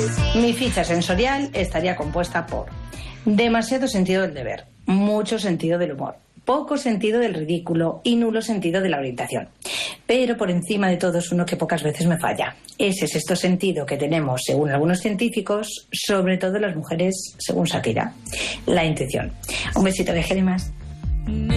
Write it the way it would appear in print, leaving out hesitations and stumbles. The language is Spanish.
Mi ficha sensorial estaría compuesta por demasiado sentido del deber, mucho sentido del humor, poco sentido del ridículo y nulo sentido de la orientación. Pero por encima de todo es uno que pocas veces me falla. Ese sexto sentido que tenemos, según algunos científicos, sobre todo las mujeres, según Shakira, la intuición. Un besito de Gélimas.